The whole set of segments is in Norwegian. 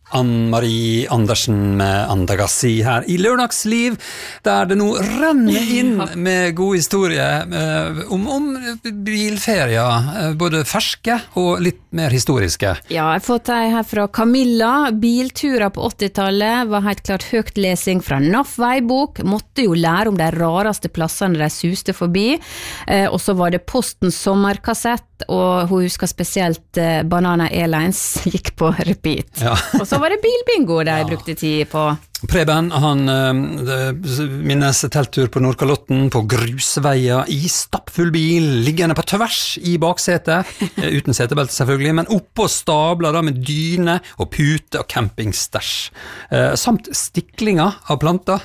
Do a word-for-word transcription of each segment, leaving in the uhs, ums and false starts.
Ann-Marie Andersen med Andagassi her i Lørdagsliv, der det nå renner inn med god historie eh, om, om bilferier, eh, både ferske og litt mer historiske. Ja, jeg har fått ei her fra Camilla. Bilturer på åttitallet var helt klart høyt lesing fra N A F veibok, måtte jo lære om de rareste plassene de suste forbi, eh, og så var det Postens sommerkassett, og hun husker spesielt eh, Banana Airlines gikk på repeat. Ja. Og så var det bilbingo de ja. brukte tid på. Preben, han minnes telttur på Nordkalotten på grusveier i stappfull bil, liggende på tvers i baksetet, uten setebelte selvfølgelig, men oppå stabler da med dyne og pute og campingstæsj, eh, samt stiklinger av planter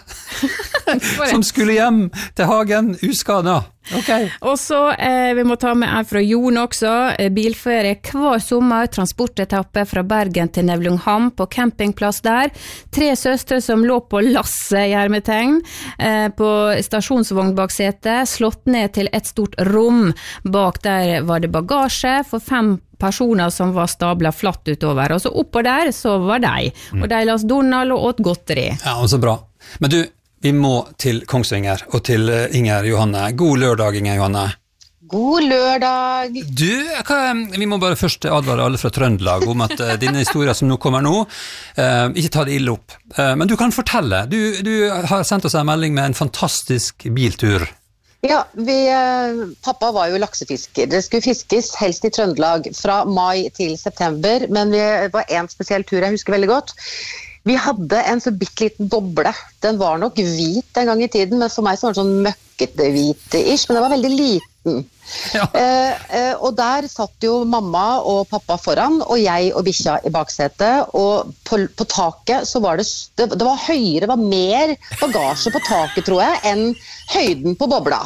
som skulle hjem til hagen uskadet. Okay. Og så, eh, vi må ta med her fra Jon også, eh, bilferie hver sommer, transportetappe fra Bergen til Nevlungham på campingplass der, tre søstre som lå på lasse i hermetegn, eh, på stasjonsvogn bak setet, slått ned til et stort rom, bak der var det bagasje for fem personer som var stablet flatt utover, og så oppå der så var de, og de las Donald og åt godteri. Ja, og så bra. Men du, vi må til Kongsvinger og til Inger Johanne. God lørdag, Inger Johanne. God lørdag. Du, hva, vi må bare først advare alle fra Trøndelag om at uh, dine historier som nå kommer nå, uh, ikke ta det ille opp. Uh, men du kan fortelle. Du, du har sendt oss en melding med en fantastisk biltur. Ja, vi, uh, pappa var jo laksefisker. Det skulle fiskes helst i Trøndelag fra mai til september, men vi var en spesiell tur jeg husker veldig godt. Vi hadde en så bitteliten boble. Den var nok hvit den gang i tiden, men for meg så var den sånn møkkete hvite-ish, men den var veldig liten. Ja. Eh, eh, og der satt jo mamma og pappa foran, og jeg og bikkja i baksetet, og på, på taket så var det, det, det var høyere, det var mer bagasje på taket, tror jeg, enn høyden på bobla.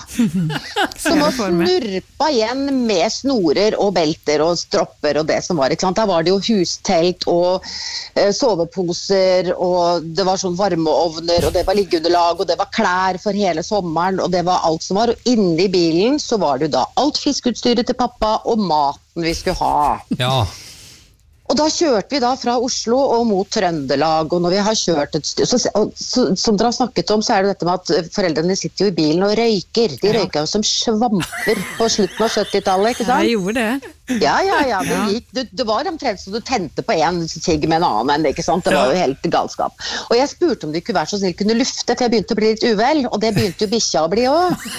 Som var snurpa igjen med snorer og belter og stropper og det som var, ikke sant? Der var det jo hustelt og eh, soveposer, og det var sånn varmeovner, og det var liggeunderlag, og det var klær for hele sommeren, og det var alt som var, og inne i bilen så var det jo da alt fiskeutstyret til pappa og maten vi skulle ha. Ja. Og da kjørte vi da fra Oslo og mot Trøndelag, og når vi har kjørt et styr, så, så, så, som dere har snakket om, så er det dette med at foreldrene sitter jo i bilen og røyker. De røyker jo som svamper på slutten av syttitallet, ikke sant? Jeg gjorde det. Ja, ja, ja. Det, gikk, det, det var omtrent så du tente på en kigg med en annen, ikke sant? Det var jo helt galskap. Og jeg spurte om de kunne være så snill kunne lufte, for jeg begynte å bli litt uvel, og det begynte jo bikkja å bli også.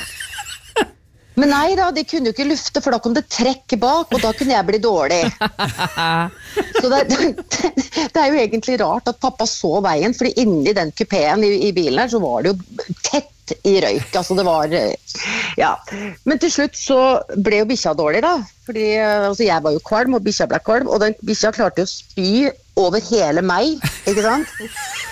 Men nei da, de kunne jo ikke lufte, for da kom det trekk bak, og da kunne jeg bli dårlig. Så det, det, det er jo egentlig rart at pappa så veien, fordi inni den kupeen i, i bilen her, så var det jo tett i røyk. Altså det var, ja. Men til slutt så ble jo bikkja dårlig da, fordi altså, jeg var jo kvalm, og bikkja ble kvalm, og den bikkja klarte jo å spy over hele meg, ikke sant?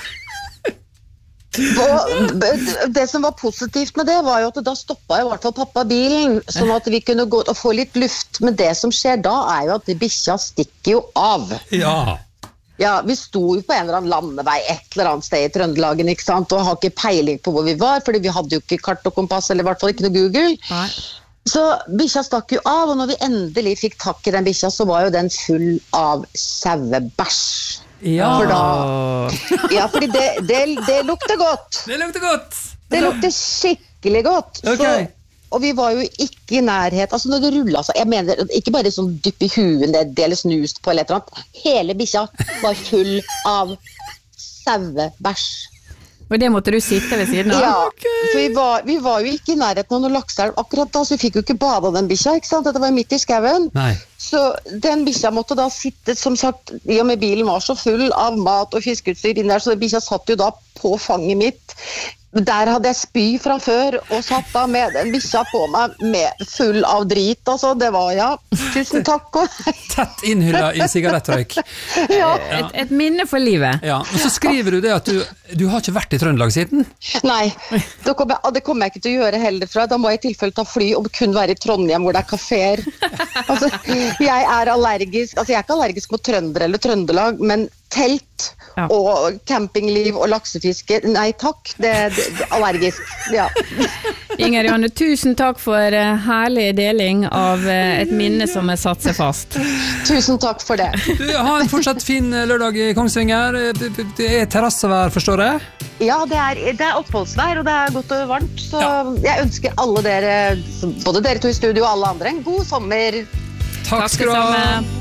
Og det som var positivt med det var jo at da stoppet i hvert fall pappa bilen, sånn at vi kunne gå og få litt luft, men det som skjer da er jo at bikkja stikker jo av. Ja. Ja, vi sto jo på en eller annen landevei et eller annet sted i Trøndelagen, ikke sant, og har ikke peiling på hvor vi var, fordi vi hadde jo ikke kart og kompass, eller i hvert fall ikke noe Google. Nei. Så bikkja stakk jo av, og når vi endelig fikk takk i den bikkja, så var jo den full av sauebæsj. Ja. For da, ja, fordi det, det, det lukter godt. Det lukter godt. Det lukter skikkelig godt. Okay. Så, og vi var jo ikke i nærhet, altså når det rullet, altså, jeg mener, ikke bare sånn dypp i huet ned, eller snust på eller et eller annet. Hele bikkja var full av sauebæsj. Og det måtte du sitte ved siden av? Ja, okay. For vi var, vi var jo ikke i nærheten av noen lakseelv akkurat da, så vi fikk jo ikke bade den bikkja, ikke sant? Dette var midt i skauen. Nei. Så den bikkja måtte da sitte, som sagt, i og med bilen var så full av mat og fiskeutstyr inn der, så bikkja satt jo da på fanget mitt. Der hadde jeg spy fra før, og satt da med en bikkja på meg med full av drit, altså. Det var, ja, tusen takk. Tett innhylla i sigarettrøyk. Ja. Et, et minne for livet. Ja, og så skriver du det at du, du har ikke vært i Trøndelag siden? Nei, det kommer jeg, det kommer jeg ikke til å gjøre heller fra. Da må jeg i tilfelle ta fly og kun være i Trondheim hvor det er kaféer. Altså, jeg er allergisk, altså jeg er ikke allergisk mot trønder eller Trøndelag, men telt ja. Og campingliv og laksefiske, nei takk, det, det, det allergisk, ja. Inger Janne, tusen takk for herlig deling av et minne som er satt seg fast. Tusen takk for det. Du, ha en fortsatt fin lørdag i Kongsvinger. Det er terrassevær, forstår jeg? Ja, det er, det er oppholdsvær, og det er godt og varmt. Så ja. Jeg ønsker alle dere, både dere to i studio og alle andre, en god sommer. Takk skal du ha.